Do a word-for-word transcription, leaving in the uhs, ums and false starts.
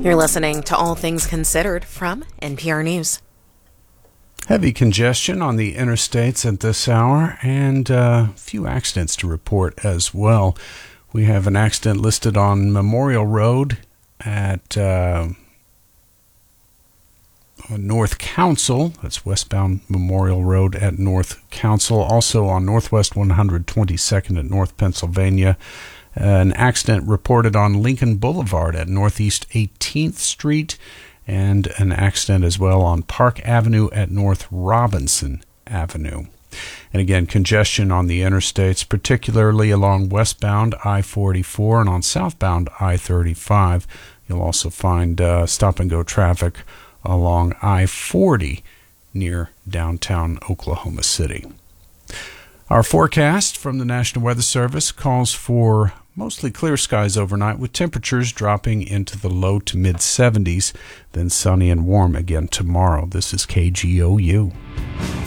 You're listening to All Things Considered from N P R News. Heavy congestion on the interstates at this hour, and uh, a few accidents to report as well. We have an accident listed on Memorial Road at uh, North Council. That's westbound Memorial Road at North Council. Also on Northwest one hundred twenty-second at North Pennsylvania. Uh, an accident reported on Lincoln Boulevard at Northeast eighteenth Street. And an accident as well on Park Avenue at North Robinson Avenue. And again, congestion on the interstates, particularly along westbound I forty-four and on southbound I thirty-five. You'll also find uh, stop-and-go traffic along I forty near downtown Oklahoma City. Our forecast from the National Weather Service calls for mostly clear skies overnight with temperatures dropping into the low to mid seventies, then sunny and warm again tomorrow. This is K G O U.